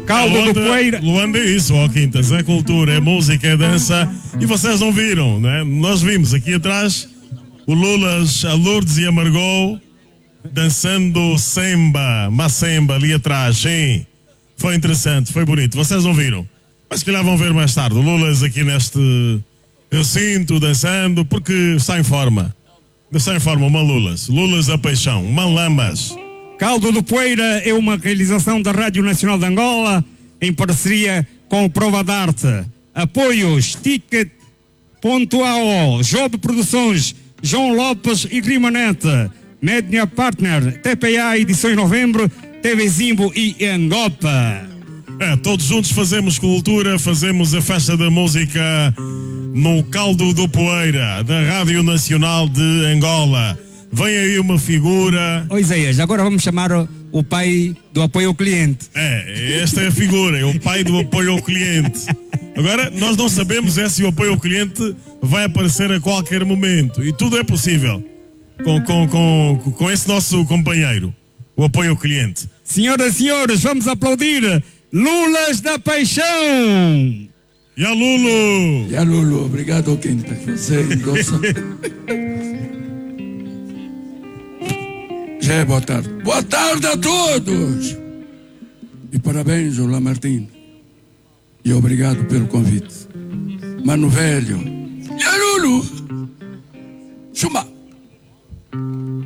Caldo do Poeira. Luanda é isso, ó Quintas, é cultura, é música, é dança. E vocês não viram, né? Nós vimos aqui atrás o Lulas, a Lourdes e a Margot dançando semba, macemba ali atrás, sim. Foi interessante, foi bonito. Vocês não viram, mas que lá vão ver mais tarde. O Lulas aqui neste recinto dançando, porque está em forma. Está em forma, uma Lulas. Lulas a paixão, uma Lamas. Caldo do Poeira é uma realização da Rádio Nacional de Angola em parceria com o Prova d'Arte. Apoios Ticket.ao, Job Produções, João Lopes e Rimanete, Mednia Partner, TPA Edições Novembro, TV Zimbo e Angopa. Todos juntos fazemos cultura, fazemos a festa da música no Caldo do Poeira, da Rádio Nacional de Angola. Vem aí uma figura. Ô Isaías, agora vamos chamar o pai do apoio ao cliente. Esta é a figura, é o pai do apoio ao cliente. Agora, nós não sabemos se o apoio ao cliente vai aparecer a qualquer momento. E tudo é possível com esse nosso companheiro, o apoio ao cliente. Senhoras e senhores, vamos aplaudir Lulas da Paixão. E a Lulu. E a Lulu, obrigado, Quinta. Você endossa. Já é boa tarde. Boa tarde a todos. E parabéns ao Lamartine. E obrigado pelo convite. Mano Velho. E a Lulu. Chuma.